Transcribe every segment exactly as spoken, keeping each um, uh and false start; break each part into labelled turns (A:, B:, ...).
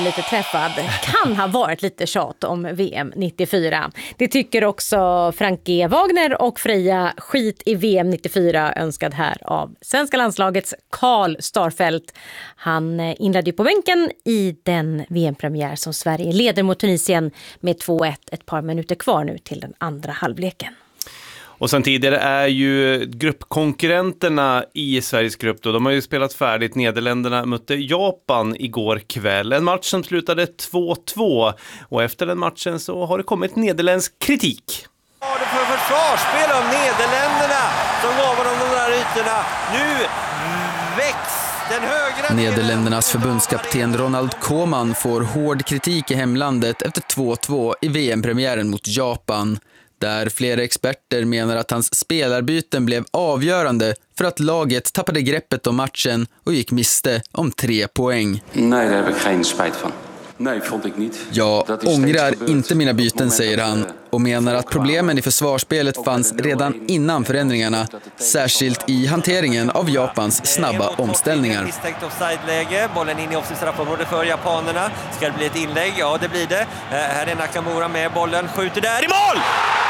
A: lite träffad kan ha varit lite tjat om V M nittiofyra. Det tycker också Frank G. Wagner och Freja Skit i V M nittiofyra önskad här av svenska landslagets Karl Starfelt. Han inledde på bänken i den V M-premiär som Sverige leder mot Tunisien med två ett, ett par minuter kvar nu till den andra halvleken.
B: Och sen tidigare är ju gruppkonkurrenterna i Sveriges grupp då. De har ju spelat färdigt. Nederländerna mötte Japan igår kväll. En match som slutade två två. Och efter den matchen så har det kommit nederländsk kritik.
C: Vad är det för försvarsspel av Nederländerna som gav dem de där ytorna? Nu väcks den högra...
D: Nederländernas förbundskapten Ronald Koeman får hård kritik i hemlandet efter två två i V M-premiären mot Japan. Där flera experter menar att hans spelarbyten blev avgörande för att laget tappade greppet om matchen och gick miste om tre poäng.
E: Nej, det har jag geen spijt van. Nej, vond ik niet.
D: Jag ångrar inte mina byten, säger han, och menar att problemen i försvarsspelet fanns redan innan förändringarna, särskilt i hanteringen av Japans snabba omställningar.
C: Misstänkt offside-läge, bollen in i offside-straffområdet för japanerna. Ska det bli ett inlägg? Ja, det blir det. Här är Nakamura med bollen, skjuter där i mål!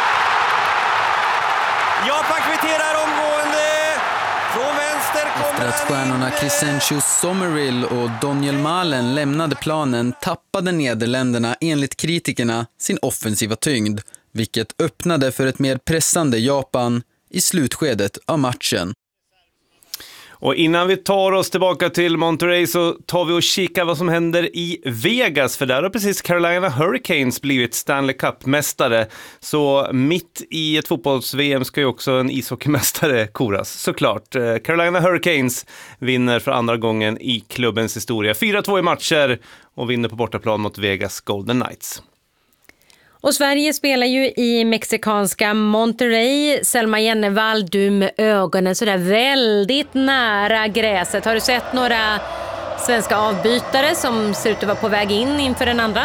C: Japan kvitterar omgående. Från vänster kommer
D: Efter att stjärnorna Crescencio Somerville och Daniel Malen lämnade planen tappade Nederländerna enligt kritikerna sin offensiva tyngd, vilket öppnade för ett mer pressande Japan i slutskedet av matchen.
B: Och innan vi tar oss tillbaka till Monterrey så tar vi och kikar vad som händer i Vegas. För där har precis Carolina Hurricanes blivit Stanley Cup-mästare. Så mitt i ett fotbolls-V M ska ju också en ishockeymästare koras, såklart. Carolina Hurricanes vinner för andra gången i klubbens historia. fyra två i matcher och vinner på bortaplan mot Vegas Golden Knights.
A: Och Sverige spelar ju i mexikanska Monterrey. Selma Jennevall, du med ögonen så där väldigt nära gräset. Har du sett några svenska avbytare som ser ut att vara på väg in inför den andra?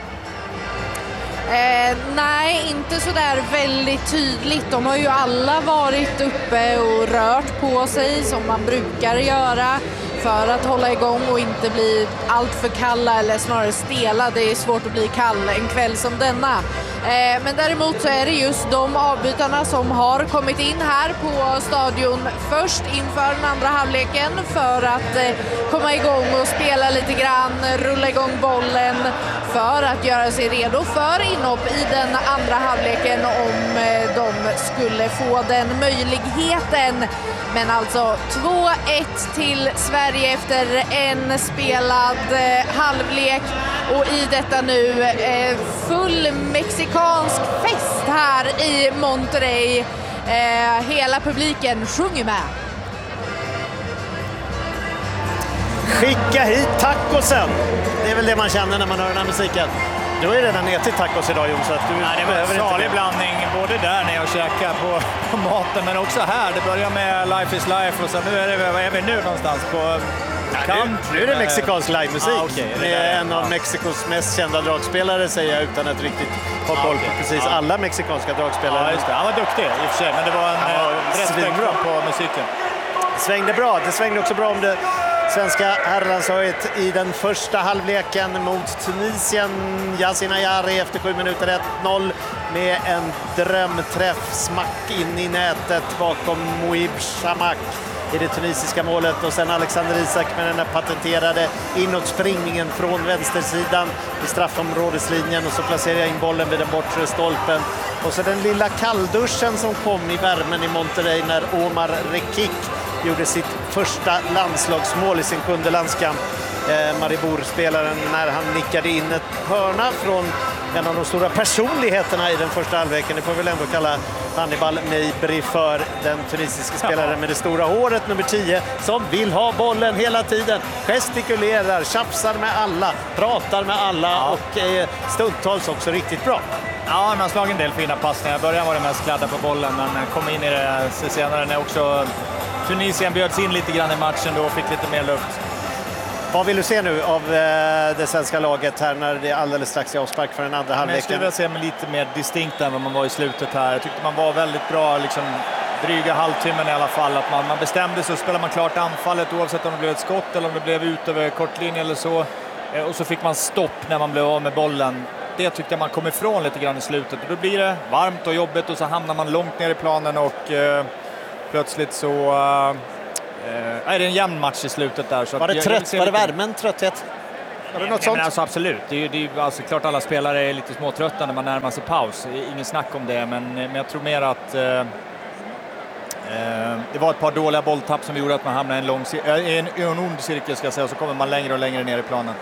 F: Eh, nej, inte så där väldigt tydligt. De har ju alla varit uppe och rört på sig som man brukar göra för att hålla igång och inte bli allt för kalla eller snarare stela. Det är svårt att bli kall en kväll som denna. Eh, men däremot så är det just de avbytarna som har kommit in här på stadion först inför den andra halvleken för att eh, komma igång och spela lite grann, rulla igång bollen för att göra sig redo för inhopp i den andra halvleken om eh, de skulle få den möjligheten. Men alltså två ett till Sverige efter en spelad eh, halvlek och i detta nu eh, full mexikansk fest här i Monterrey. Eh, hela publiken sjunger med.
G: Skicka hit tacosen! Det är väl det man känner när man hör den här musiken. Du har ju redan ätit tacos idag, Jon, så att du...
H: Nej, det var en salig blandning, både där när jag käkar på, på maten, men också här. Det börjar med Life is Life och sen nu är det, vad är vi nu någonstans? På
G: ja, nu, nu är det mexikansk livemusik.
H: Ah, okay.
G: Det är en av Mexikos mest kända dragspelare, säger jag, utan att riktigt ha koll på precis ja. alla mexikanska dragspelare.
H: Ja, just det. Han var duktig i och för sig, men det var en ja, rätt svängning på musiken.
G: Svängde bra. Det svängde också bra om det svenska herrlandslaget i den första halvleken mot Tunisien. Yasin Ayari efter sju minuter ett noll med en drömträff, smack in i nätet bakom Mouib Chamak i det tunisiska målet, och sen Alexander Isak med den här patenterade inåtspringningen från vänstersidan i straffområdeslinjen, och så placerar jag in bollen vid den bortre stolpen. Och så den lilla kallduschen som kom i värmen i Monterrey när Omar Rekik gjorde sitt första landslagsmål i sin sjunde landskamp. Eh, Maribor-spelaren när han nickade in ett hörna från en av de stora personligheterna i den första halvleken. Det får vi väl ändå kalla Hannibal Meibri för, den tunisiska spelaren med det stora håret, nummer tio, som vill ha bollen hela tiden, gestikulerar, tjafsar med alla, pratar med alla ja. och eh, stundtals också riktigt bra.
H: Ja, man har slagit en del fina passningar. I början var det mest kladda på bollen, men kom in i det senare när också Tunisien bjöds in lite grann i matchen då och fick lite mer luft.
G: Vad vill du se nu av eh, det svenska laget här när det är alldeles strax i avspark för den andra halvleken?
H: Jag skulle vilja se mig lite mer distinkt än vad man var i slutet här. Jag tyckte man var väldigt bra, liksom dryga halvtimmen i alla fall. Att man, man bestämde sig och spelade man klart anfallet oavsett om det blev ett skott eller om det blev ut över kortlinje eller så. Eh, och så fick man stopp när man blev av med bollen. Det tyckte jag man kom ifrån lite grann i slutet. Och då blir det varmt och jobbigt och så hamnar man långt ner i planen och eh, plötsligt så eh, är det en jämn match i slutet där. Så
G: var det
H: jag,
G: trött?
H: jag
G: var det
H: lite...
G: värmen, trötthet? Var det något
H: Nej,
G: sånt?
H: men alltså, absolut. Det är ju det är, alltså, klart alla spelare är lite småtrötta när man närmar sig paus. Ingen snack om det, men, men jag tror mer att eh, eh, det var ett par dåliga bolltapp som gjorde att man hamnade i en, lång, en, en ond cirkel, ska jag säga, och så kommer man längre och längre ner i planen.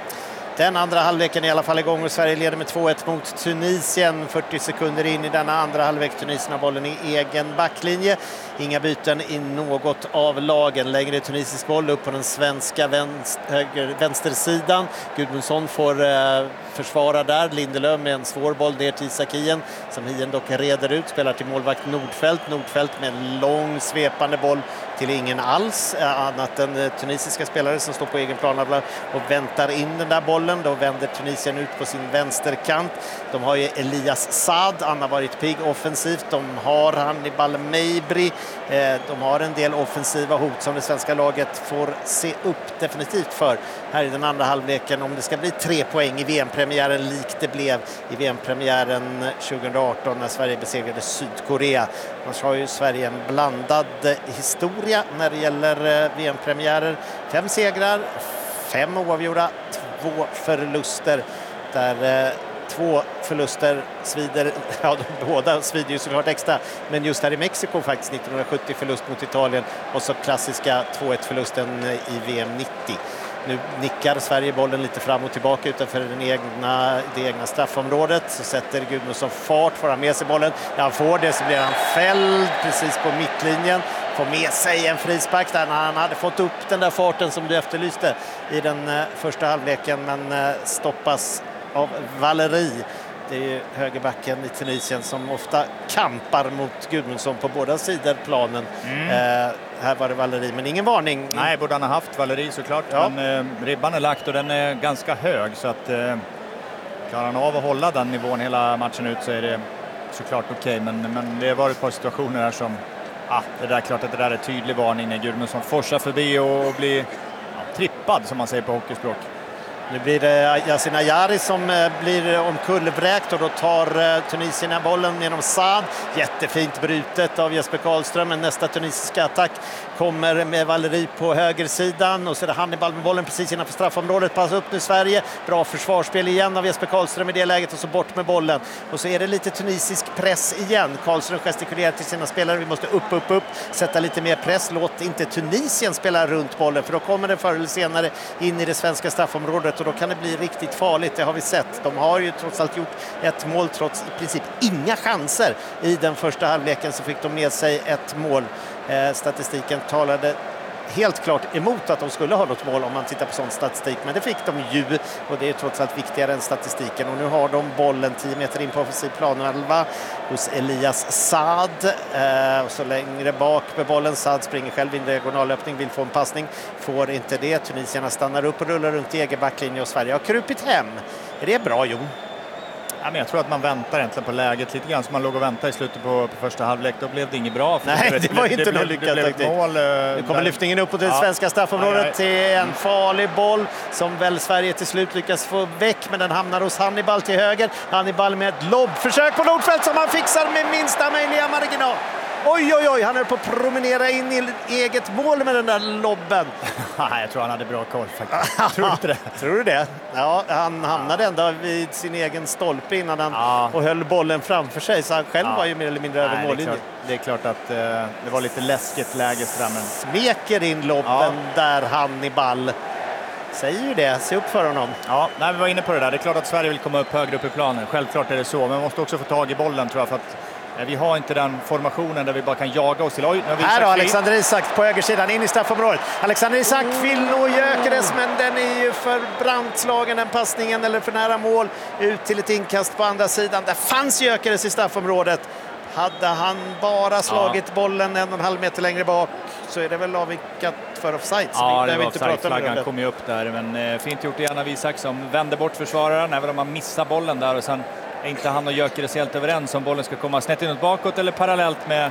G: Den andra halvleken är i alla fall igång och Sverige leder med två ett mot Tunisien. fyrtio sekunder in i denna andra halvlek. Tunisien har bollen i egen backlinje. Inga byten i något av lagen. Längre tunisisk boll upp på den svenska vänster, höger, vänstersidan. Gudmundsson får eh, försvara där. Lindelöf med en svår boll ner till Isak Hien, som Hien dock reder ut. Spelar till målvakt Nordfeldt. Nordfeldt med en lång svepande boll till ingen alls. Eh, annat än tunisiska spelare som står på egen plan och väntar in den där bollen. Då vänder Tunisien ut på sin vänsterkant. De har ju Elias Saad. Han har varit pigg offensivt. De har Hannibal Mejbri. De har en del offensiva hot som det svenska laget får se upp definitivt för här i den andra halvleken. Om det ska bli tre poäng i V M-premiären likt det blev i V M-premiären tjugoarton när Sverige besegrade Sydkorea. Annars har ju Sverige en blandad historia när det gäller V M-premiärer. Fem segrar, fem oavgjorda, två förluster där eh, två förluster svider, ja de båda svider ju såklart extra, men just här i Mexiko faktiskt nittonhundrasjuttio förlust mot Italien och så klassiska två ett förlusten i V M nittio. Nu nickar Sverige bollen lite fram och tillbaka utanför den egna, det egna straffområdet, så sätter Gudmundsson fart, får han med sig bollen. När han får det så blir han fälld precis på mittlinjen. Får med sig en frispark där när han hade fått upp den där farten som du efterlyste i den uh, första halvleken, men uh, stoppas av Valeri. Det är ju högerbacken i Tunisien som ofta kampar mot Gudmundsson på båda sidor planen. Mm. Uh, här var det Valeri, men ingen varning.
H: Nej, borde han ha haft Valeri såklart. Ja. Men uh, ribban är lagt och den är ganska hög, så att uh, klarar han av att hålla den nivån hela matchen ut så är det såklart okej. Okay. Men, men det var ett par situationer här som Ah, det där är klart att det där är tydlig varning när Gudmundsson forsar förbi och, och blir ja, trippad som man säger på hockeyspråk.
G: Nu blir det Yasin Ayari som eh, blir omkullvräkt och då tar eh, Tunisien bollen genom Saad. Jättefint brutet av Jesper Karlström, men nästa tunisiska attack kommer med Valeri på högersidan och så är det Hannibal med bollen precis innanför straffområdet. Passar upp nu Sverige. Bra försvarsspel igen av Jesper Karlström i det läget och så bort med bollen. Och så är det lite tunisisk press igen. Karlström gestikulerar till sina spelare. Vi måste upp, upp, upp. Sätta lite mer press. Låt inte Tunisien spela runt bollen, för då kommer det förr eller senare in i det svenska straffområdet och då kan det bli riktigt farligt. Det har vi sett. De har ju trots allt gjort ett mål trots i princip inga chanser. I den första halvleken så fick de med sig ett mål. Eh, statistiken talade helt klart emot att de skulle ha något mål om man tittar på sån statistik, men det fick de ju och det är trots allt viktigare än statistiken. Och nu har de bollen tio meter in på offensiv planhalva hos Elias Saad eh, och så längre bak med bollen. Saad springer själv i en diagonalöppning, vill få en passning, får inte det. Tunisierna stannar upp och rullar runt i egen backlinje och Sverige har krupit hem. Är det bra, Jon?
H: Ja, men jag tror att man väntar egentligen på läget lite grann som man låg och väntade i slutet på, på första halvlek. Då blev det inget bra. För
G: Nej,
H: det,
G: det var
H: det,
G: inte
H: något
G: lyckat.
H: Det mål.
G: Nu kommer
H: där.
G: lyftningen upp på det
H: ja.
G: svenska straffområdet
H: ja, ja.
G: till en farlig boll som väl Sverige till slut lyckas få väck, men den hamnar hos Hannibal till höger. Hannibal med ett lobbförsök på Nordfeldt som han fixar med minsta möjliga marginal. Oj, oj, oj, han är på att promenera in i eget mål med den där lobben.
H: Jag tror han hade bra koll faktiskt. Tror du inte det?
G: Tror du det? Ja, han hamnade ändå vid sin egen stolpe innan han
H: ja.
G: och höll bollen framför sig. Så han själv ja. var ju mer eller mindre över mållinjen.
H: Det är klart att eh, det var lite läskigt läge framme.
G: Smeker in lobben ja. där Hannibal. Säger ju det, se upp för honom.
H: Ja, nej, vi var inne på det där. Det är klart att Sverige vill komma upp högre upp i planen. Självklart är det så, men man måste också få tag i bollen tror jag, för att vi har inte den formationen där vi bara kan jaga oss till. Oj,
G: här har Alexander Isak på högersidan in i straffområdet. Alexander Isak vill nå Gyökeres, men den är ju för brant slagen den passningen, eller för nära mål. Ut till ett inkast på andra sidan. Där fanns Gyökeres i straffområdet. Hade han bara slagit ja. bollen en och en halv meter längre bak så är det väl avvikat för offside.
H: Ja, det var offside-flaggan kom ju upp där. Men eh, fint gjort igen av Isak som vände bort försvararen, även om man missar bollen där och sen är inte han och Gyökeres helt överens om bollen ska komma snett inåt bakåt eller parallellt med,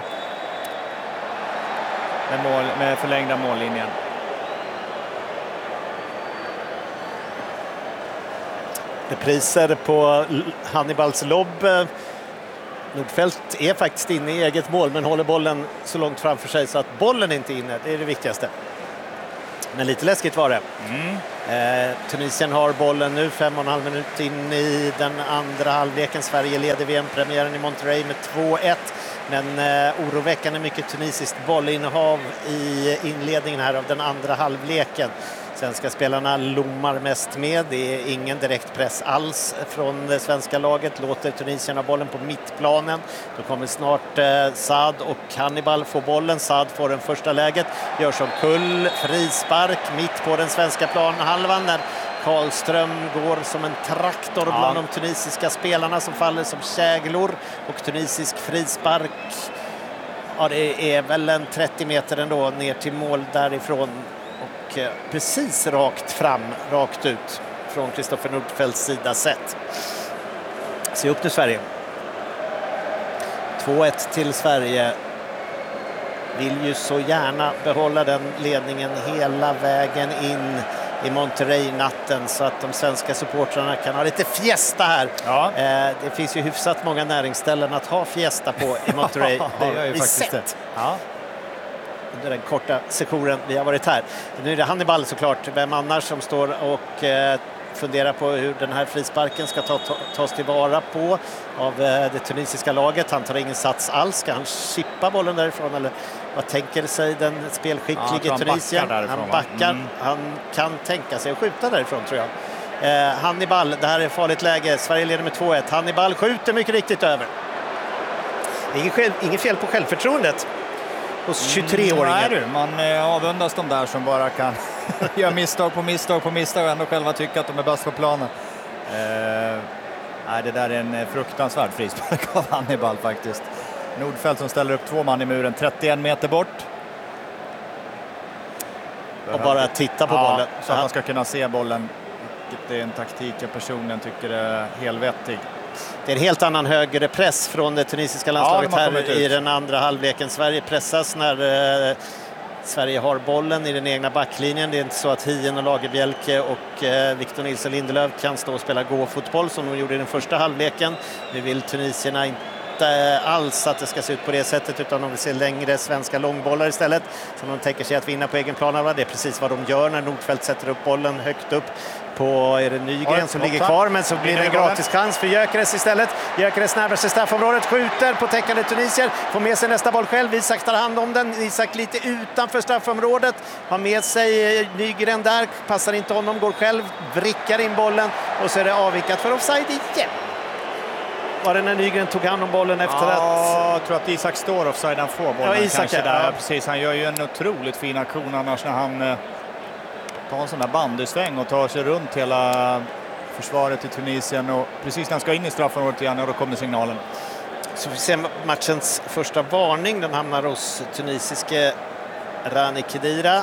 H: med, mål, med förlängda mållinjen.
G: Repriser på Hannibals lobb. Nordfeldt är faktiskt inne i eget mål men håller bollen så långt framför sig så att bollen inte är inne. Det är det viktigaste. Men lite läskigt var det. Mm. Eh, Tunisien har bollen nu, fem och en halv minut in i den andra halvleken. Sverige leder V M-premiären i Monterrey med två ett. Men eh, oroväckande mycket tunisiskt bollinnehav i inledningen här av den andra halvleken. Svenska spelarna lommar mest med. Det är ingen direkt press alls från det svenska laget. Låter Tunisien ha bollen på mittplanen. Då kommer snart eh, Saad och Hannibal få bollen. Saad får den första läget. Gör som kull, frispark mitt på den svenska planhalvan när Karlström går som en traktor
H: ja.
G: bland de tunisiska spelarna som faller som käglor. Och tunisisk frispark. Ja, det är väl en trettio meter ändå ner till mål därifrån. Och precis rakt fram, rakt ut från Kristoffer Nordfeldts sida sett. Se upp nu Sverige. två ett till Sverige. Vill ju så gärna behålla den ledningen hela vägen in i Monterrey-natten så att de svenska supportrarna kan ha lite fiesta här. Ja. Eh, det finns ju hyfsat många näringsställen att ha fiesta på i Monterrey.
H: Det gör ju faktiskt det. Ja.
G: Under den korta sessionen vi har varit här. Nu är det Hannibal såklart, vem annars som står och eh, funderar på hur den här frisparken ska ta, ta, tas tillvara på av eh, det tunisiska laget. Han tar ingen sats alls. Ska han chippa bollen därifrån eller vad tänker sig den spelskicklige
H: ja,
G: Tunisien?
H: Backar
G: han backar. Mm. Han kan tänka sig att skjuta därifrån tror jag. Eh, Hannibal, det här är ett farligt läge. Sverige leder med två ett. Hannibal skjuter mycket riktigt över. Inget, inget fel på självförtroendet hos tjugotre-åringen.
H: Mm, man eh, avundas de där som bara kan göra misstag på misstag på misstag och ändå själva tycka att de är bäst på planen. Eh, nej, det där är en fruktansvärd frispark av Hannibal faktiskt. Nordfeldt som ställer upp två man i muren, trettioen meter bort.
G: Och bara titta på
H: ja,
G: bollen.
H: Så att man ska kunna se bollen. Det är en taktik jag personligen tycker är helvettig.
G: Det är en helt annan högre press från det tunisiska landslaget
H: ja,
G: här i den andra halvleken. Sverige pressas när eh, Sverige har bollen i den egna backlinjen. Det är inte så att Hien och Lagerbjälke och eh, Victor Nilsson Lindelöf kan stå och spela gå-fotboll som de gjorde i den första halvleken. Nu vill tunisierna inte alls att det ska se ut på det sättet utan de vill se längre svenska långbollar istället som de tänker sig att vinna på egen plan. Det är precis vad de gör när Nordfeldt sätter upp bollen högt upp på är det Nygren ja, som ligger kvar men så blir det en gratis chans för Gyökeres istället. Gyökeres närmar sig straffområdet, skjuter på täckande tunisier, får med sig nästa boll själv. Isak tar hand om den, Isak lite utanför straffområdet, har med sig Nygren där, passar inte honom, går själv, vrickar in bollen och så är det avvikat för offside igen. Var det när Nygren tog hand om bollen efter
H: ja,
G: att...
H: jag tror att Isak står offside, han får bollen
G: ja, Isak,
H: kanske där.
G: Ja.
H: Precis, han gör ju en otroligt fin aktion annars när han eh, tar en sån där bandysväng och tar sig runt hela försvaret i Tunisien och precis när han ska in i straffområdet igen och då kommer signalen.
G: Så vi ser matchens första varning, den hamnar hos tunisiske Rani Khedira,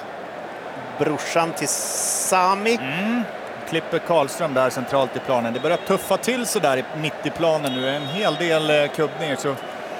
G: brorsan till Sami.
H: Mm. Klipper Karlström där centralt i planen. Det börjar tuffa till så där i mitt-i-planen nu. En hel del kubbningar så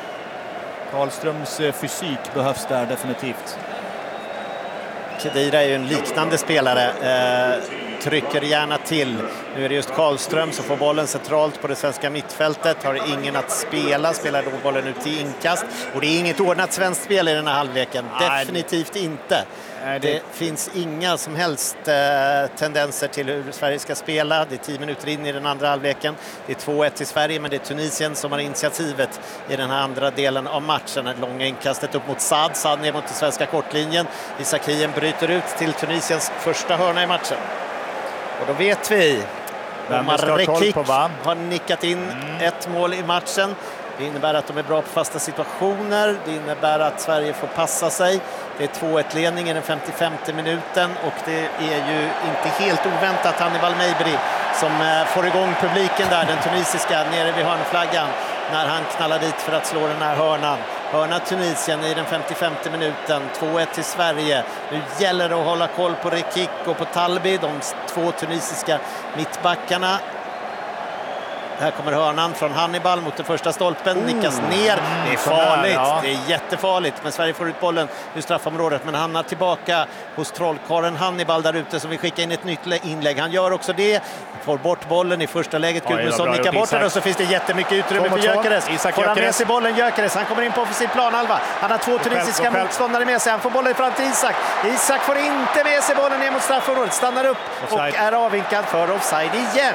H: Karlströms fysik behövs där definitivt.
G: Khedira är ju en liknande spelare. Eh, trycker gärna till. Nu är det just Karlström som får bollen centralt på det svenska mittfältet. Har ingen att spela. Spelar då bollen ut till inkast. Och det är inget ordnat svenskt spel i den här halvleken. Definitivt inte. Det... det finns inga som helst eh, tendenser till hur Sverige ska spela. Det är tio minuter in i den andra halvleken. Det är två ett till Sverige men det är Tunisien som har initiativet i den här andra delen av matchen. Ett långa inkastet upp mot Saad. Saad ner mot den svenska kortlinjen. Isak Hien bryter ut till Tunisiens första hörna i matchen. Och då vet vi Omar Rekik har nickat in mm. ett mål i matchen. Det innebär att de är bra på fasta situationer. Det innebär att Sverige får passa sig. Det är två ett-ledning i den femtiofemte minuten och det är ju inte helt oväntat Hannibal Mejbri som får igång publiken där, den tunisiska, nere vid hörnflaggan när han knallar dit för att slå den här hörnan. Hörna Tunisien i den femtiofemte minuten, två ett till Sverige. Nu gäller det att hålla koll på Rekik och på Talbi, de två tunisiska mittbackarna. Här kommer hörnan från Hannibal mot den första stolpen. Oh. Nickas ner. Det är farligt. Ja. Det är jättefarligt. Men Sverige får ut bollen ur straffområdet. Men hamnar tillbaka hos trollkarlen Hannibal där ute som vill skicka in ett nytt inlägg. Han gör också det. Får bort bollen i första läget. Gudmundsson ja, nickar bort den och så finns det jättemycket utrymme för Gyökeres. Får han med sig bollen Gyökeres. Han kommer in på offensiv planhalva. Han har två tunisiska motståndare med sig. Han får bollen fram till Isak. Isak får inte med sig bollen ner mot straffområdet. Stannar upp offside. Och är avvinkad för offside igen.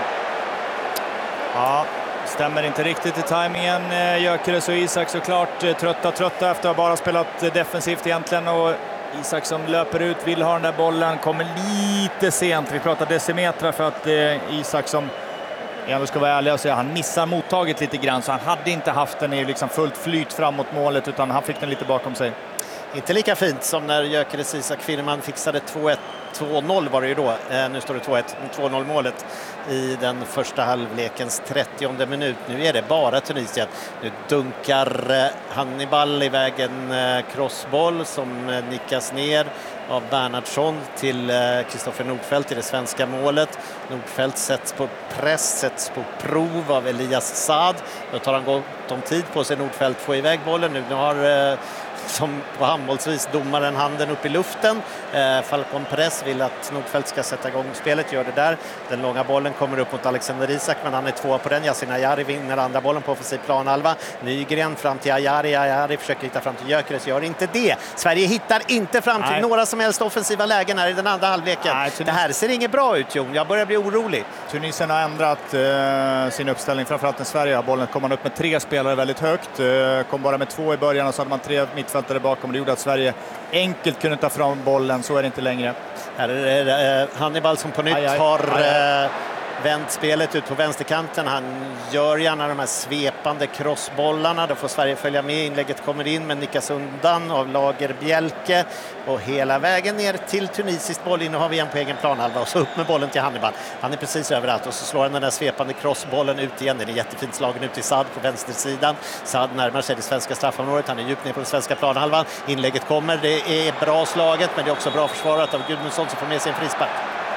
H: Ja, stämmer inte riktigt i tajmingen. Gyökeres och Isak såklart trötta, trötta efter att ha bara spelat defensivt egentligen. Och Isak som löper ut, vill ha den där bollen, kommer lite sent. Vi pratar decimeter för att eh, Isak som, jag ska vara ärlig och säga, han missar mottaget lite grann. Så han hade inte haft den i liksom fullt flyt fram mot målet utan han fick den lite bakom sig.
G: Inte lika fint som när Gyökeres Isak Finneman fixade två ett. två noll var det ju då. Eh, nu står det två ett, två noll målet i den första halvlekens trettionde minut. Nu är det bara Tunisien. Nu dunkar eh, Hannibal iväg en eh, crossboll som eh, nickas ner av Bernhardsson till Kristoffer eh, Nordfeldt i det svenska målet. Nordfeldt sätts på press, sätts på prov av Elias Saad. Då tar han gott om tid på sig Nordfeldt få iväg bollen. Nu, nu har eh, som på handbollsvis domaren handen upp i luften. Eh, Falcon Press vill att Nordfeldt ska sätta igång spelet, gör det där. Den långa bollen kommer upp mot Alexander Isak men han är tvåa på den. Yasin Ayari vinner andra bollen på offensiv planhalva. Nygren fram till Ayari. Ayari försöker hitta fram till Gyökeres, gör inte det. Sverige hittar inte fram till Nej. några som helst offensiva lägen här i den andra halvleken. Nej, det här ser inget bra ut, Jon. Jag börjar bli orolig.
H: Tunisien har ändrat eh, sin uppställning, framförallt när Sverige har bollen. Kommer man upp med tre spelare väldigt högt. Eh, kom bara med två i början och så hade man tre mittfältare bakom. Det gjorde att Sverige enkelt kunde ta fram bollen, så är det inte längre.
G: Här är det eh, Hannibal som på nytt aj, aj, har aj, aj. Eh, vänt spelet ut på vänsterkanten. Han gör gärna de här svepande crossbollarna. Då får Sverige följa med. Inlägget kommer in men nickas undan av Lager Bjelke. Och hela vägen ner till tunisiskt bollinnehav igen på egen planhalva. Och så upp med bollen till Hannibal. Han är precis överallt och så slår han den där svepande crossbollen ut igen. Den är jättefint slagen ut till Saad på vänstersidan. Saad närmar sig det svenska straffområdet. Han är djupt ner på den svenska planhalvan. Inlägget kommer. Det är bra slaget men det är också bra försvarat av Gudmundsson som får med sig en frispark.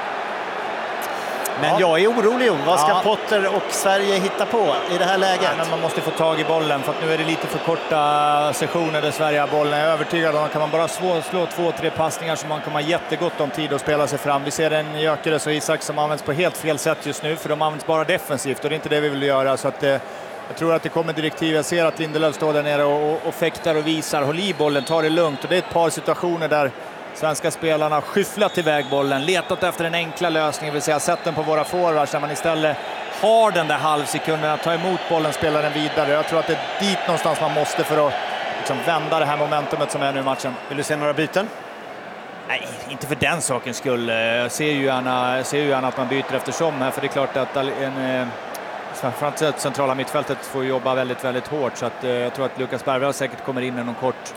G: Men ja. jag är orolig om vad ska ja. Potter och Sverige hitta på i det här läget.
H: Ja, men man måste få tag i bollen för att nu är det lite för korta sessioner där Sverige har bollen. Jag är övertygad om att kan man bara slå, slå två, tre passningar så man kommer ha jättegott om tid att spela sig fram. Vi ser en Gyökeres och Isak som används på helt fel sätt just nu för de används bara defensivt och det är inte det vi vill göra. Så att, eh, jag tror att det kommer direktiv. Jag ser att Lindelöf står där nere och, och, och fäktar och visar. Håll i bollen, ta det lugnt. Och det är ett par situationer där svenska spelarna har skyfflat iväg bollen, letat efter en enkla lösning, vill säga sätt den på våra forwards där man istället har den där halvsekunden att ta emot bollen, spela den vidare. Jag tror att det är dit någonstans man måste för att liksom vända det här momentumet som är nu i matchen.
G: Vill du se några byten?
H: Nej, inte för den sakens skull. Jag ser ju gärna, jag ser ju gärna att man byter eftersom här, för det är klart att en, framförallt centrala mittfältet får jobba väldigt, väldigt hårt, så att jag tror att Lukas Bergvall säkert kommer in med någon kort.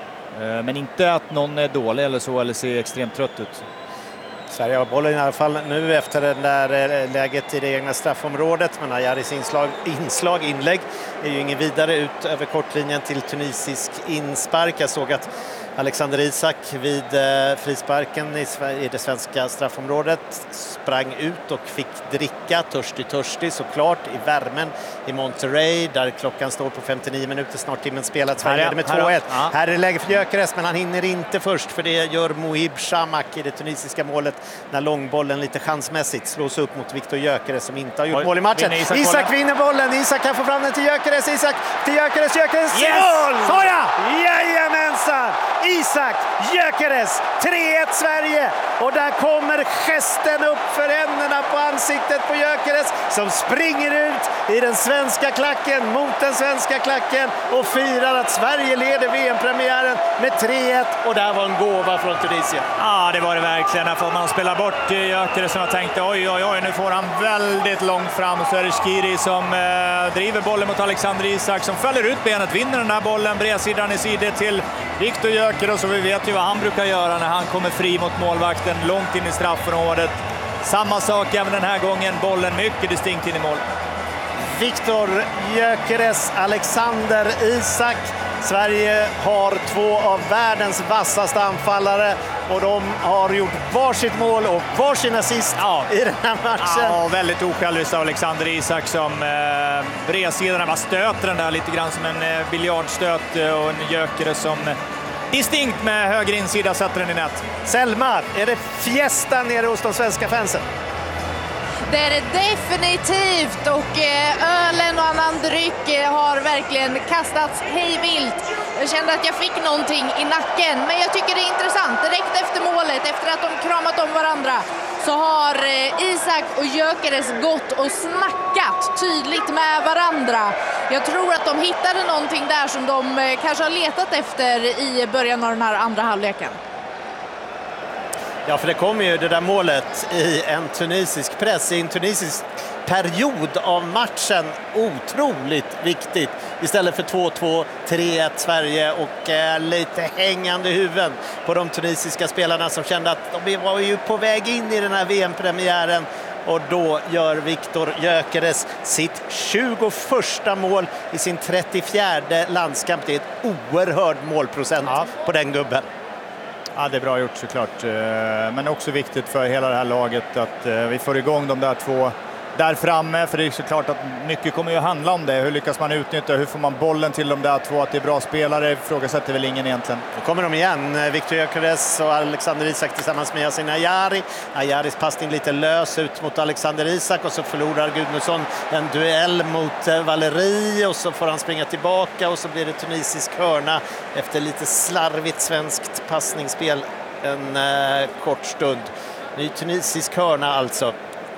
H: Men inte att någon är dålig eller så eller ser extremt trött ut.
G: Sverige har bollen i alla fall nu efter det där läget i det egna straffområdet. Men Ayaris inslag, inslag, inlägg är ju ingen vidare ut över kortlinjen till tunisisk inspark. Jag såg att Alexander Isak vid eh, frisparken i, i det svenska straffområdet sprang ut och fick dricka, törstig törstig såklart, i värmen i Monterrey där klockan står på femtionio minuter, snart timmen spelat. Sverige är med två ett. Ja. Här är det läge för Gyökeres men han hinner inte först för det gör Mohib Shamak i det tunisiska målet när långbollen lite chansmässigt slås upp mot Viktor Gyökeres som inte har gjort Oj, mål i matchen. Isak, Isak vinner bollen, Isak kan få fram den till Gyökeres, Isak till Gyökeres, Gyökeres
H: yes!
G: mål! Såja! Jajamensan! Isak Gyökeres, tre ett Sverige och där kommer gesten upp för händerna på ansiktet på Gyökeres som springer ut i den svenska klacken mot den svenska klacken och firar att Sverige leder V M-premiären med tre ett och där var en gåva från Tunisien.
H: Ja, det var det verkligen. För man spelar bort Gyökeres som jag tänkte oj, oj, oj, nu får han väldigt långt fram. Så är det Shqiri som eh, driver bollen mot Alexander Isak som fäller ut benet, vinner den här bollen, bredsidan i sidor till Viktor Gyökeres, och vi vet ju vad han brukar göra när han kommer fri mot målvakten långt in i straffområdet. Samma sak även den här gången, bollen mycket distinkt in i mål.
G: Viktor Gyökeres, Alexander Isak Sverige har två av världens vassaste anfallare och de har gjort varsitt mål och varsin assist ja. i den här matchen.
H: Ja, väldigt osjälviskt av Alexander Isak som eh, bredsidan bara stöter den där lite grann som en eh, biljardstöt och en Gyökeres som distinkt med höger insida sätter den i nät.
G: Selma, är det fiesta nere hos de svenska fansen?
F: Det är det definitivt och ölen och annan dryck har verkligen kastats hejvilt. Jag kände att jag fick någonting i nacken, men jag tycker det är intressant. Direkt efter målet, efter att de kramat om varandra, så har Isak och Gyökeres gått och snackat tydligt med varandra. Jag tror att de hittade någonting där som de kanske har letat efter i början av den här andra halvleken.
G: Ja, för det kom ju det där målet i en tunisisk press, i en tunisisk period av matchen. Otroligt viktigt. Istället för två två, tre ett Sverige och eh, lite hängande huvuden på de tunisiska spelarna som kände att de var ju på väg in i den här V M-premiären. Och då gör Viktor Gyökeres sitt tjugoförsta mål i sin trettiofjärde landskamp. Det är ett oerhörd målprocent ja. på den gubben.
H: Ja, det är bra gjort såklart. Men också viktigt för hela det här laget att vi får igång de där två där framme. För det är såklart att mycket kommer ju handla om det. Hur lyckas man utnyttja? Hur får man bollen till de där två? Att det är bra spelare frågasätter väl ingen egentligen.
G: Då kommer de igen. Viktor Gyökeres och Alexander Isak tillsammans med Yasin Ayari. Ayaris passning lite lös ut mot Alexander Isak och så förlorar Gudmundsson en duell mot Valeri och så får han springa tillbaka och så blir det tunisisk hörna efter lite slarvigt svenskt passningsspel en eh, kort stund. Ny tunisisk hörna alltså.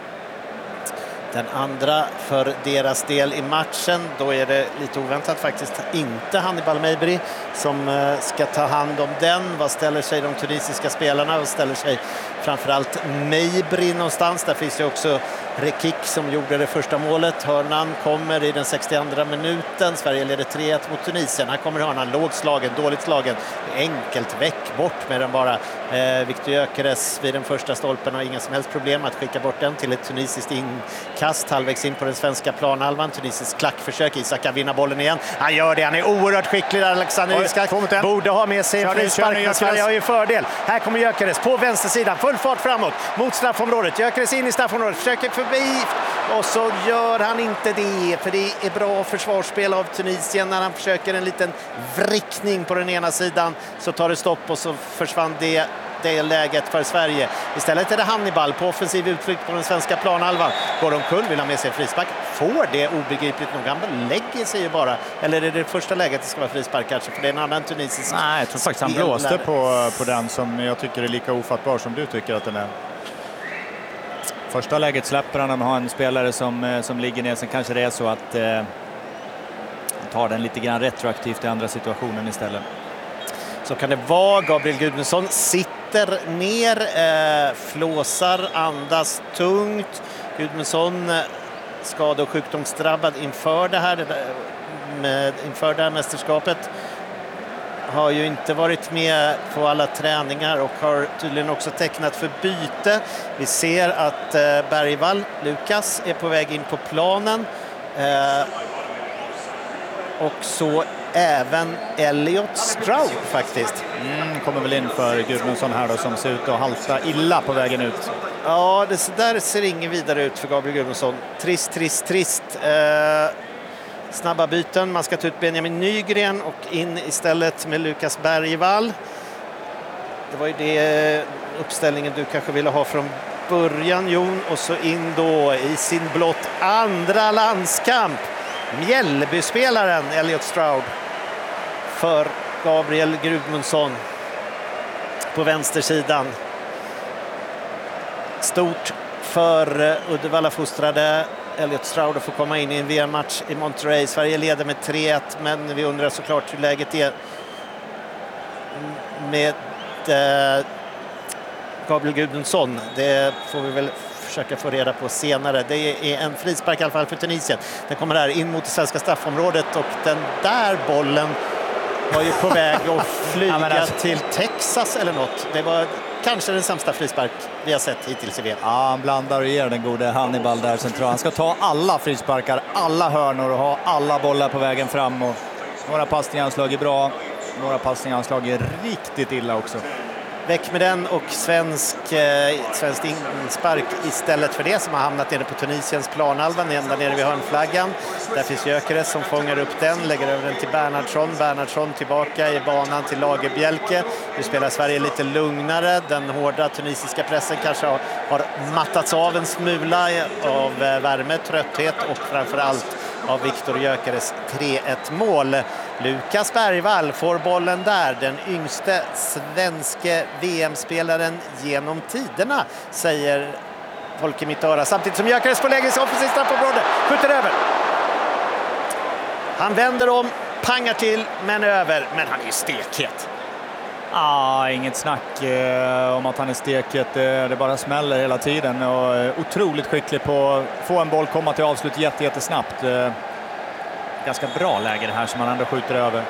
G: Den andra för deras del i matchen, då är det lite oväntat faktiskt inte Hannibal Mejbri som ska ta hand om den. Vad ställer sig de tunisiska spelarna? Vad ställer sig framförallt Mejbri någonstans? Där finns det också Rekik som gjorde det första målet. Hörnan kommer i den sextioandra minuten. Sverige leder tre ett mot Tunisien. Här kommer hörnan lågt slagen, dåligt slagen. Enkelt väck bort med den bara. Eh, Viktor Gyökeres vid den första stolpen har inga som helst problem att skicka bort den till ett tunisiskt inkast halvvägs in på den svenska planhalvan. Tunisiskt klackförsök. Isak kan vinna bollen igen. Han gör det. Han är oerhört skicklig där. Alexander Isak borde ha med sig en frispark, men Sverige har ju fördel. Här kommer Gyökeres på vänstersidan. Full fart framåt mot straffområdet. Gyökeres in i straffområdet. Försöker förbi och så gör han inte det, för det är bra försvarsspel av Tunisien. När han försöker en liten vrickning på den ena sidan så tar det stopp och så försvann det det läget för Sverige. Istället är det Hannibal på offensiv utflykt på den svenska planhalvan. Går omkull, vill ha med sig en frispark. Får det obegripligt nog. Han lägger sig ju bara. Eller är det första läget det ska vara frispark kanske? För det är en annan tunisisk.
H: Nej, jag tror faktiskt han blåste på, på den som jag tycker är lika ofattbar som du tycker att den är. Första läget släpper han när man har en spelare som, som ligger ner. Sen kanske det är så att eh, tar den lite grann retroaktivt i andra situationen istället.
G: Så kan det vara. Gabriel Gudmundsson sitter ner, eh, flåsar, andas tungt. Gudmundsson eh, skada- och sjukdomsdrabbad inför det här med, inför det här mästerskapet. Har ju inte varit med på alla träningar och har tydligen också tecknat för byte. Vi ser att eh, Bergvall, Lukas, är på väg in på planen. Eh, och så även Elliot Stroud faktiskt.
H: Mm, kommer väl in för Gudmundsson här då, som ser ut att halta illa på vägen ut.
G: Ja, det där ser ingen vidare ut för Gabriel Gudmundsson. Trist, trist, trist. Eh, snabba byten. Man ska ta ut Benjamin Nygren och in istället med Lukas Bergvall. Det var ju det uppställningen du kanske ville ha från början, Jon. Och så in då i sin blott andra landskamp. Mjällby-spelaren Elliot Stroud för Gabriel Gudmundsson på vänstersidan. Stort för Uddevalla-fostrade Elliot Stroud att få komma in i en V M-match i Monterrey. Sverige leder med tre ett, men vi undrar såklart hur läget är med eh, Gabriel Gudmundsson. Det får vi väl försöka få reda på senare. Det är en frispark i alla fall för Tunisien. Den kommer här in mot det svenska straffområdet och den där bollen var ju på väg att flyga ja, alltså till Texas eller något. Det var kanske den sämsta frispark vi har sett hittills i V M.
H: Ja, han blandar och ger den gode Hannibal där centralt. Han ska ta alla frisparkar, alla hörnor och ha alla bollar på vägen fram. Och Några passningar han slagit bra, några passningar han slagit riktigt illa också.
G: Väck med den och svensk, eh, svensk inspark istället för det som har hamnat nere på Tunisiens planhalva, ända nere vid hörnflaggan. Där finns Gyökeres som fångar upp den, lägger över den till Bernhardsson. Bernhardsson tillbaka i banan till Lagerbjälke. Nu spelar Sverige lite lugnare. Den hårda tunisiska pressen kanske har, har mattats av en smula av värme, trötthet och framförallt av Viktor Gyökeres tre ett mål. Lukas Bergvall får bollen där, den yngste svenske V M-spelaren genom tiderna, säger folk i mitt öra, samtidigt som Gyökeres får lägga sig offensivt straffområde, skjuter över. Han vänder om, pangar till, men över, men han är stekhet.
H: Ah, inget snack eh, om att han är stekhet, eh, det bara smäller hela tiden och eh, otroligt skicklig på att få en boll komma till avslut jätte, jättesnabbt. Eh, ganska bra läge det här som han ändå skjuter över.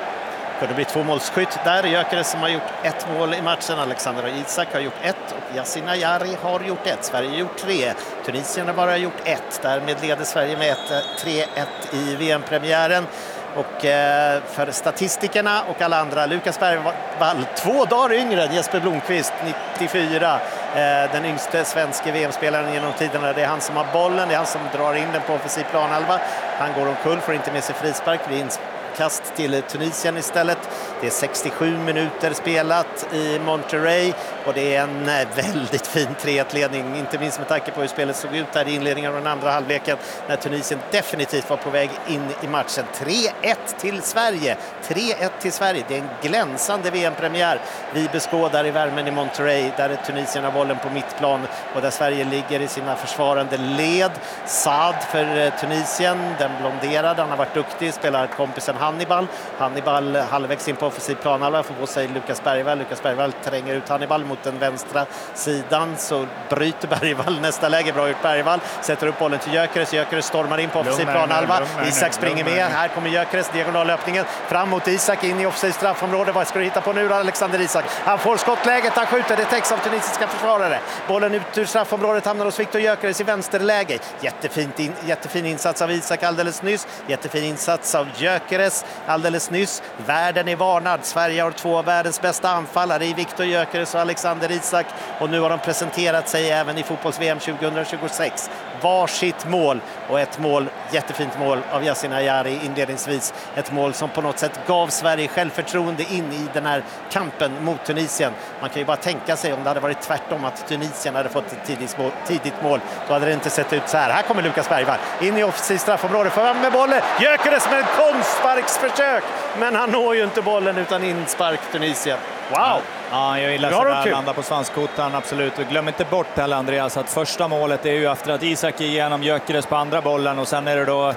G: För det blir två målsskytt där. Gyökeres som har gjort ett mål i matchen. Alexander Isak har gjort ett och Yasin Ayari har gjort ett. Sverige har gjort tre. Tunisien har bara gjort ett. Därmed leder Sverige med tre ett i V M-premiären. Och eh, för statistikerna och alla andra, Lukas Bergvall, två dagar yngre än Jesper Blomqvist, nittiofyra. Eh, den yngste svenska V M-spelaren genom tiderna. Det är han som har bollen, det är han som drar in den på offensiv planhalva. Han går omkull, får inte med sig frispark, blir kast till Tunisien istället. Det är sextiosju minuter spelat i Monterrey och det är en väldigt fin tre ett-ledning, inte minst med tanke på hur spelet såg ut där i inledningen av den andra halvleken när Tunisien definitivt var på väg in i matchen. tre ett till Sverige. tre ett till Sverige. Det är en glänsande V M-premiär vi beskådar i värmen i Monterrey, där Tunisien har bollen på mittplan och där Sverige ligger i sina försvarande led. Saad för Tunisien, den blonderade, han har varit duktig, spelar kompisen Hannibal. Hannibal halvvägs in på offensiv planhalva, får på sig Lukas Bergvall. Lukas Bergvall tränger ut Hannibal mot den vänstra sidan, så bryter Bergvall nästa läge. Bra gjort Bergvall, sätter upp bollen till Gyökeres. Gyökeres stormar in på offensiv planhalva. Isak springer med. Här kommer Gyökeres, diagonallöpningen fram mot Isak, in i offensiv straffområde. Vad ska du hitta på nu då, Alexander Isak? Han får skottläget, han skjuter, det täcks av tunisiska försvarare. Bollen ut ur straffområdet hamnar hos Viktor Gyökeres i vänsterläge. Jättefint in, jättefin insats av Isak alldeles nyss. Jättefin insats av Gyökeres alldeles nyss. Världen är varnad. Sverige har två av världens bästa anfallare i Viktor Gyökeres och Alexander Isak. Och nu har de presenterat sig även i fotbolls-V M tjugohundratjugosex. Varsitt mål och ett mål, jättefint mål av Yasin Ayari inledningsvis. Ett mål som på något sätt gav Sverige självförtroende in i den här kampen mot Tunisien. Man kan ju bara tänka sig om det hade varit tvärtom, att Tunisien hade fått ett tidigt mål, tidigt mål. Då hade det inte sett ut så här. Här kommer Lukas Bergvall in i offensiv straffområde, för med bollen. Gyökeres med en konstsparksförsök, men han når ju inte bollen utan inspark Tunisien. Wow!
H: Ja, jag gillar sådär, landa på svanskotan, absolut. Och glöm inte bort heller, Andreas, att första målet är ju efter att Isak är igenom Gyökeres på andra bollen, och sen är det då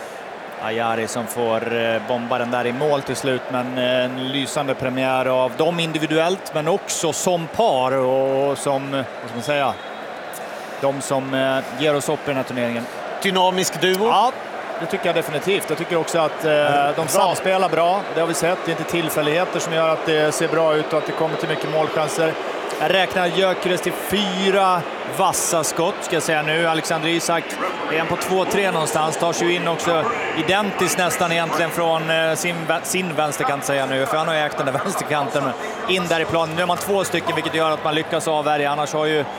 H: Ayari som får bomba den där i mål till slut. Men en lysande premiär av dem individuellt, men också som par och som, vad ska man säga, de som ger oss upp i den här turneringen.
G: Dynamisk duo.
H: Ja, det tycker jag definitivt. Jag tycker också att eh, de samspelar bra. Det har vi sett. Det är inte tillfälligheter som gör att det ser bra ut och att det kommer till mycket målchanser. Jag räknar Gyökeres till fyra vassa skott, ska jag säga nu. Alexander Isak är en på två tre någonstans. Tar sig in också identiskt nästan egentligen från eh, sin, sin vänsterkant, säger jag nu. För han har ju ägt den där vänsterkanten. Men in där i planen. Nu är man två stycken, vilket gör att man lyckas avvärja. Annars har ju...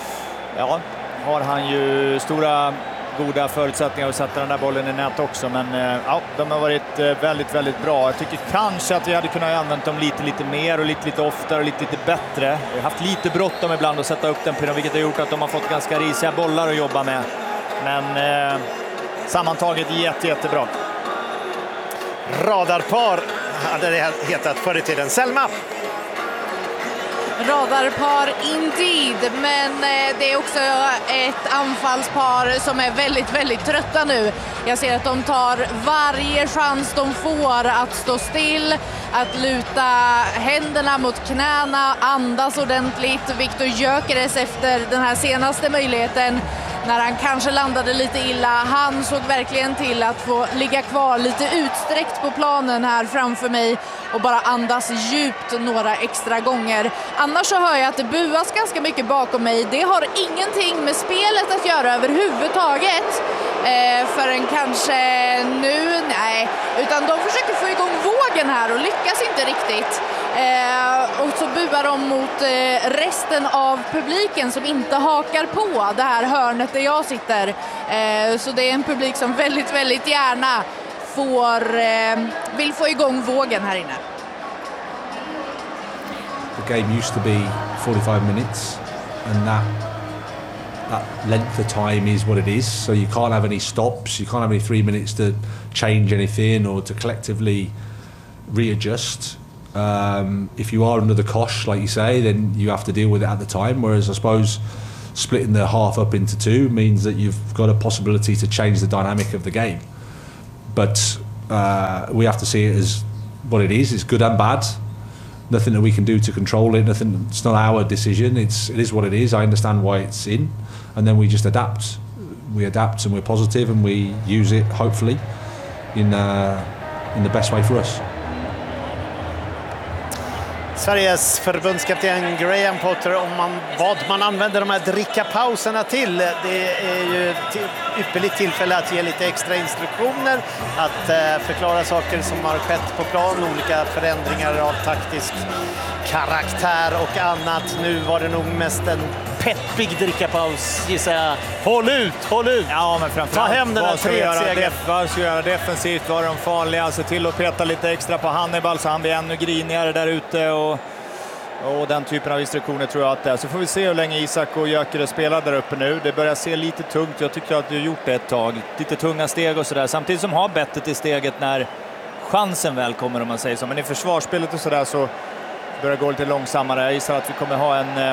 H: Ja, har han ju stora... goda förutsättningar att sätta den där bollen i nät också, men ja, de har varit väldigt, väldigt bra. Jag tycker kanske att vi hade kunnat använda dem lite, lite mer och lite, lite oftare och lite, lite bättre. Vi har haft lite bråttom ibland att sätta upp den på dem, vilket har gjort att de har fått ganska risiga bollar att jobba med. Men eh, sammantaget jätte, jättebra.
G: Radarpar hade det hetat förr i tiden. Selma!
F: Radarpar indeed, men det är också ett anfallspar som är väldigt, väldigt trötta nu. Jag ser att de tar varje chans de får att stå still, att luta händerna mot knäna, andas ordentligt. Viktor Gyökeres efter den här senaste möjligheten, när han kanske landade lite illa, han såg verkligen till att få ligga kvar lite utsträckt på planen här framför mig och bara andas djupt några extra gånger. Annars så hör jag att det buas ganska mycket bakom mig. Det har ingenting med spelet att göra överhuvudtaget. eh, förrän kanske nu, nej. Utan de försöker få igång vågen här och lyckas inte riktigt. Eh, och så buar de mot eh, resten av publiken som inte hakar på det här hörnet där jag sitter. Eh, så det är en publik som väldigt, väldigt gärna får, eh, vill få igång vågen här inne.
I: The game used to be forty-five minutes, and that that length of time is what it is. So you can't have any stops, you can't have any three minutes to change anything or to collectively readjust. Um, if you are under the cosh, like you say, then you have to deal with it at the time. Whereas I suppose splitting the half up into two means that you've got a possibility to change the dynamic of the game. But uh, we have to see it as what it is. It's good and bad. Nothing that we can do to control it. Nothing. It's not our decision. It's it is what it is. I understand why it's in, and then we just adapt. We adapt and we're positive and we use it hopefully in uh, in the best way for us.
G: Sveriges förbundskapten Graham Potter om man, vad man använder de här drickapauserna till. Det är ju till, ypperligt tillfälle att ge lite extra instruktioner, att eh, förklara saker som har skett på plan, olika förändringar av taktisk karaktär och annat. Nu var det nog mest en peppig drickapaus, gissar jag. Håll ut, håll ut!
H: Ja, men framförallt
G: ta hem den här tre-segern.
H: Vad ska göra defensivt? Var de farliga? Se till att peta lite extra på Hannibal så han blir ännu grinigare där ute. Och, och den typen av instruktioner tror jag att det är. Så får vi se hur länge Isak och Gyökeres spelar där uppe nu. Det börjar se lite tungt. Jag tycker att du har gjort det ett tag. Lite tunga steg och sådär. Samtidigt som har bettet i steget när chansen väl kommer, om man säger så. Men i försvarsspelet och sådär så börjar det gå lite långsammare. Jag gissar att vi kommer ha en...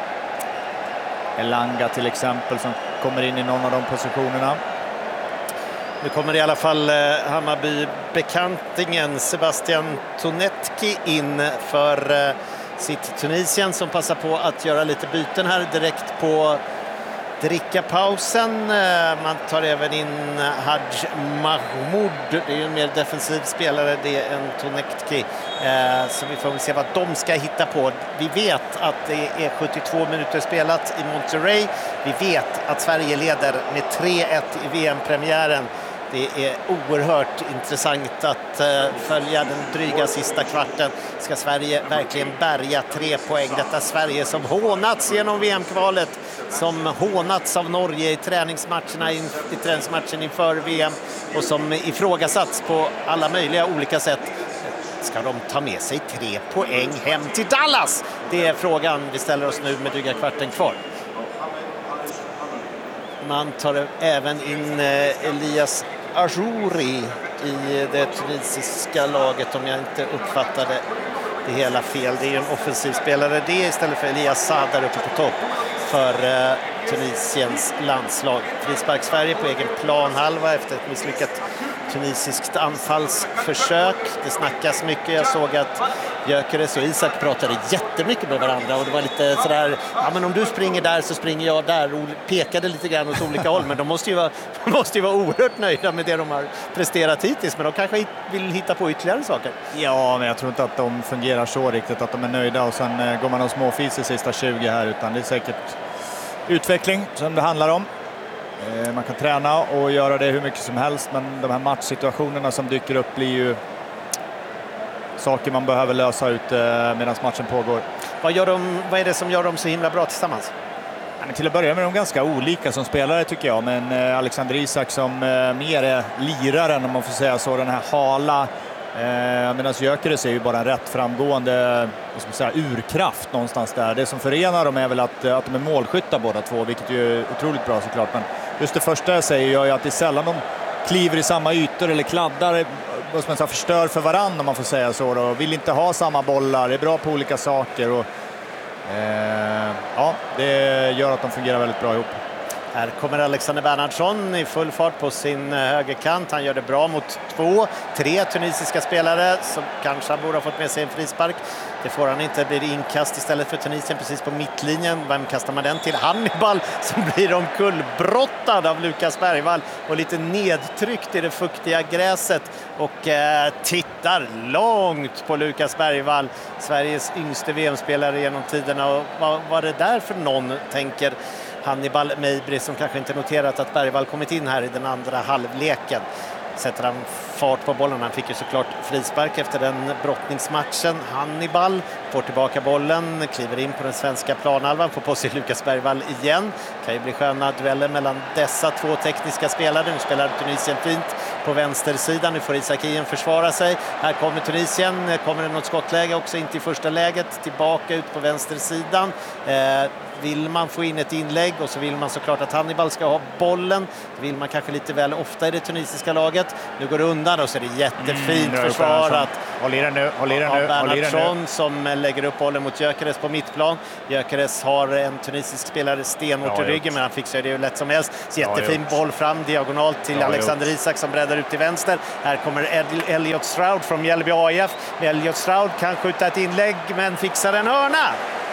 H: Elanga till exempel som kommer in i någon av de positionerna.
G: Nu kommer i alla fall eh, Hammarby-bekantingen Sebastian Tonetki in för eh, sitt Tunisien som passar på att göra lite byten här direkt på drickapausen. Eh, man tar även in Hadj Mahmoud. Det är ju en mer defensiv spelare det än Tonetki. Eh, så vi får väl se vad de ska hitta på. Vi vet att det är sjuttiotvå minuter spelat i Monterrey. Vi vet att Sverige leder med tre ett i V M-premiären. Det är oerhört intressant att uh, följa den dryga sista kvarten. Ska Sverige verkligen bärga tre poäng? Detta Sverige som hånats genom V M-kvalet, som hånats av Norge i träningsmatcherna i, i träningsmatchen inför V M och som ifrågasatts på alla möjliga olika sätt. Ska de ta med sig tre poäng hem till Dallas? Det är frågan vi ställer oss nu med dryga kvarten kvar. Man tar även in uh, Elias Ajouri i det tunisiska laget, om jag inte uppfattade det hela fel. Det är en offensiv spelare det istället för Elias Sadar uppe på topp för uh, Tunisiens landslag. Frispark Sverige på egen planhalva efter ett misslyckat tunisiskt anfallsförsök. Det snackas mycket. Jag såg att Gyökeres och Isak pratade jättemycket med varandra och det var lite sådär, ja men om du springer där så springer jag där, och pekade lite grann åt olika håll, men de måste ju vara, måste ju vara oerhört nöjda med det de har presterat hittills, men de kanske vill hitta på ytterligare saker.
H: Ja, men jag tror inte att de fungerar så riktigt att de är nöjda och sen eh, går man och småfis i sista tjugo här, utan det är säkert utveckling som det handlar om. Man kan träna och göra det hur mycket som helst, men de här matchsituationerna som dyker upp blir ju saker man behöver lösa ut medan matchen pågår.
G: Vad, gör de, vad är det som gör dem så himla bra tillsammans?
H: Ja, men till att börja med är de ganska olika som spelare tycker jag, men Alexander Isak som mer är liraren, om man får säga så, den här hala. Eh, medan Gyökeres är ju bara en rätt framgående, vad ska man säga, urkraft någonstans där. Det som förenar dem är väl att, att de är målskyttar båda två, vilket ju är otroligt bra såklart. Men just det första jag säger gör ju att det är sällan de kliver i samma ytor eller kladdar, vad ska man säga, förstör för varandra, om man får säga så då. Vill inte ha samma bollar, är bra på olika saker och eh, ja, det gör att de fungerar väldigt bra ihop.
G: Här kommer Alexander Bernhardsson i full fart på sin högerkant. Han gör det bra mot två, tre tunisiska spelare som kanske borde ha fått med sig en frispark. Det får han inte, blir inkast istället för Tunisien precis på mittlinjen. Vem kastar man den till? Hannibal som blir omkullbrottad av Lukas Bergvall och lite nedtryckt i det fuktiga gräset och eh, tittar långt på Lukas Bergvall, Sveriges yngste V M-spelare genom tiderna. Och vad var det där för någon, tänker Hannibal Mejbri, som kanske inte noterat att Bergvall kommit in här i den andra halvleken. Sätter han fart på bollen. Han fick ju såklart frispark efter den brottningsmatchen. Hannibal får tillbaka bollen, kliver in på den svenska planhalvan, får på sig Lukas Bergvall igen. Kan ju bli sköna dueller mellan dessa två tekniska spelare. Nu spelar Tunisien fint på vänstersidan. Nu får Isakien försvara sig. Här kommer Tunisien. Kommer det något skottläge också, inte i första läget. Tillbaka ut på vänstersidan. Eh, vill man få in ett inlägg, och så vill man såklart att Hannibal ska ha bollen. Det vill man kanske lite väl ofta i det tunisiska laget. Nu går det undan och så är det jättefint mm, försvarat.
H: Håll i den nu, håll i den nu.
G: Bernhardsson som lägger upp bollen mot Gyökeres på mittplan. Gyökeres har en tunisisk spelare stenhårt i ryggen, men han fixar det ju lätt som helst. Jättefin boll fram diagonalt till ja, Alexander gjort. Isak som breddar ut till vänster. Här kommer Ed- Elliot Stroud från Mjällby A I F. Elliot Stroud kan skjuta ett inlägg, men fixar en hörna.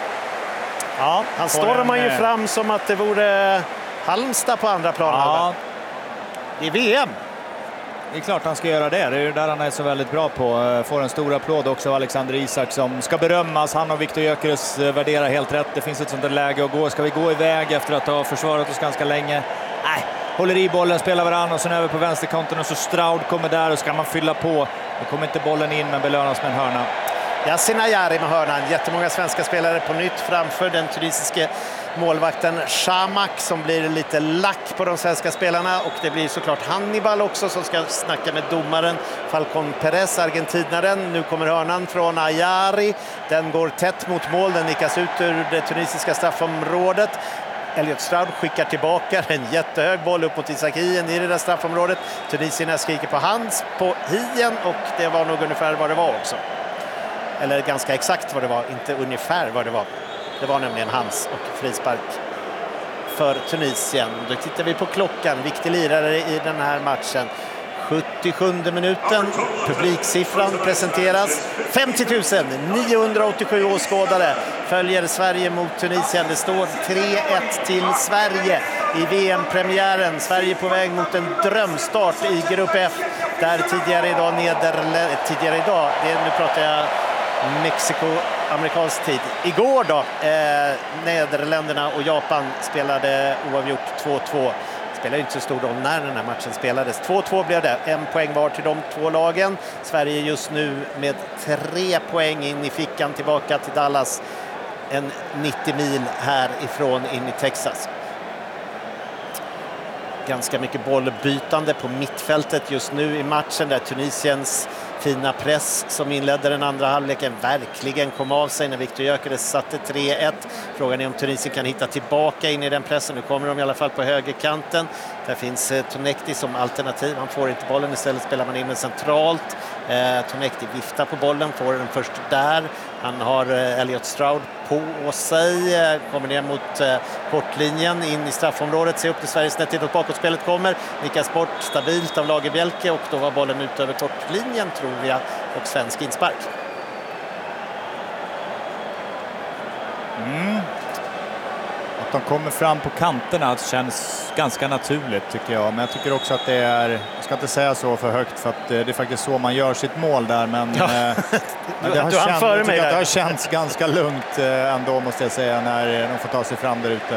G: Ja, han stormar man ju fram som att det vore Halmstad på andra plan. Ja. I V M.
H: Det är klart han ska göra det. Det är ju där han är så väldigt bra på. Får en stor applåd också av Alexander Isak som ska berömmas. Han och Viktor Gyökeres värderar helt rätt. Det finns ett sånt där läge att gå. Ska vi gå iväg efter att ha försvarat oss ganska länge? Nej, håller i bollen, spelar varann och sen över på vänsterkanten och så Stroud kommer där och ska man fylla på. Då kommer inte bollen in men belönas med en hörna.
G: Yasin Ayari med hörnan. Jättemånga svenska spelare på nytt framför den tunisiske målvakten Shamak som blir lite lack på de svenska spelarna, och det blir såklart Hannibal också som ska snacka med domaren Falcon Perez, argentinaren. Nu kommer hörnan från Ayari. Den går tätt mot mål, den nickas ut ur det tunisiska straffområdet. Elliot Stroud skickar tillbaka en jättehög boll upp mot Isakien i det där straffområdet. Tunisierna skriker på hands på hien, och det var nog ungefär vad det var också. Eller ganska exakt vad det var, inte ungefär vad det var. Det var nämligen hans och frispark för Tunisien. Då tittar vi på klockan, viktig lirare i den här matchen. sjuttiosjunde minuten, publiksiffran presenteras. femtio tusen niohundraåttiosju åskådare följer Sverige mot Tunisien. Det står tre ett till Sverige i V M-premiären. Sverige på väg mot en drömstart i Grupp F. Där tidigare idag, Nederländerna, tidigare idag, det, nu pratar jag Mexiko, amerikansk tid. Igår då, eh, Nederländerna och Japan spelade oavgjort två två. Spelar inte så stor roll när den här matchen spelades. två två blev det, en poäng var till de två lagen. Sverige just nu med tre poäng in i fickan tillbaka till Dallas. En nittio mil härifrån in i Texas. Ganska mycket bollbytande på mittfältet just nu i matchen, där Tunisiens fina press som inledde den andra halvleken verkligen kom av sig när Viktor Gyökeres satte tre ett. Frågan är om Tunisien kan hitta tillbaka in i den pressen. Nu kommer de i alla fall på högerkanten. Där finns eh, Tonekti som alternativ. Han får inte bollen, istället spelar man in den centralt. Eh, Tonekti viftar på bollen, får den först där. Han har eh, Elliot Stroud på sig, eh, kommer ner mot eh, kortlinjen in i straffområdet, ser upp till Sveriges nät, hitåt bakåtspelet kommer, nickas bort stabilt av Lagerbjälke, och då var bollen ut över kortlinjen tror jag, och svensk inspark.
H: Mm. Att de kommer fram på kanterna känns ganska naturligt tycker jag, men jag tycker också att det är, jag ska inte säga så för högt för att det är faktiskt så man gör sitt mål där, men ja. eh, det, har känt, jag tycker att det har känts ganska lugnt eh, ändå måste jag säga när de får ta sig fram där ute.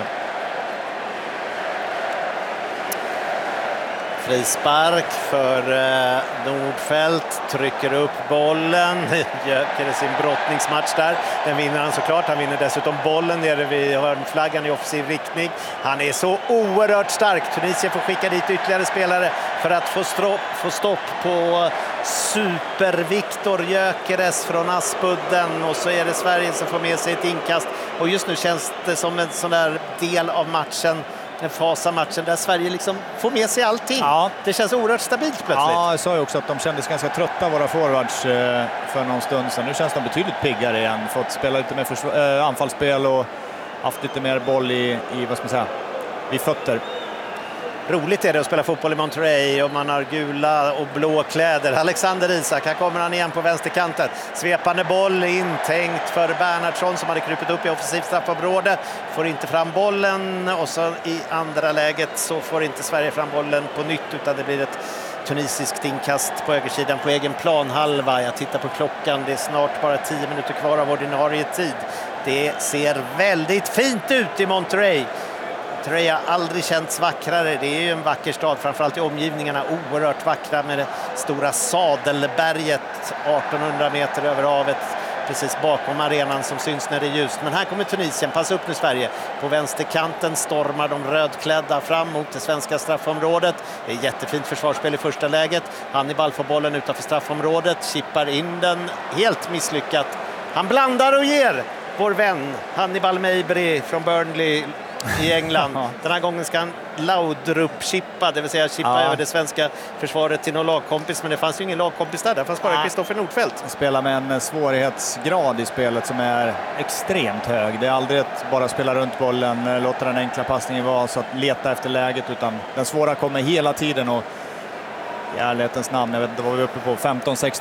G: Frispark för eh, Nordfeldt, trycker upp bollen, Gyökeres sin brottningsmatch där. Den vinner han såklart, han vinner dessutom bollen nere vid hörnflaggan i offensiv riktning. Han är så oerhört stark. Tunisien får skicka dit ytterligare spelare för att få, strå- få stopp på super-Viktor Gyökeres från Aspudden, och så är det Sverige som får med sig ett inkast. Och just nu känns det som en sån där del av matchen, en fas av matchen där Sverige liksom får med sig allting. Ja. Det känns oerhört stabilt plötsligt.
H: Ja, jag sa ju också att de kändes ganska trötta, våra forwards, för någon stund sedan. Nu känns de betydligt piggare igen. Fått spela lite mer försv- äh, anfallsspel och haft lite mer boll i, i vad ska man säga, i fötter.
G: Roligt är det att spela fotboll i Monterrey och man har gula och blå kläder. Alexander Isak, här kommer han igen på vänsterkanten. Svepande boll intänkt för Bernhardsson som hade krypit upp i offensivt straffområde. Får inte fram bollen, och så i andra läget så får inte Sverige fram bollen på nytt, utan det blir ett tunisiskt inkast på högersidan på egen planhalva. Jag tittar på klockan, det är snart bara tio minuter kvar av ordinarie tid. Det ser väldigt fint ut i Monterrey. Monterrey har aldrig känts vackrare. Det är ju en vacker stad, framförallt i omgivningarna. Oerhört vackra med det stora Sadelberget, artonhundra meter över havet. Precis bakom arenan som syns när det är ljust. Men här kommer Tunisien, passa upp nu Sverige. På vänsterkanten stormar de rödklädda fram mot det svenska straffområdet. Det är jättefint försvarsspel i första läget. Hannibal får bollen utanför straffområdet, chippar in den, helt misslyckat. Han blandar och ger vår vän Hannibal Mejbri från Burnley i England. Den här gången ska han Laudrup-chippa, det vill säga chippa ja. över det svenska försvaret till någon lagkompis, men det fanns ju ingen lagkompis där, där fanns bara Kristoffer Nordfeldt.
H: Spelar med en svårighetsgrad i spelet som är extremt hög. Det är aldrig att bara spela runt bollen, låta den enkla passningen vara så att leta efter läget, utan den svåra kommer hela tiden och i ärlighetens namn, jag vet inte vad vi är uppe på, femton sexton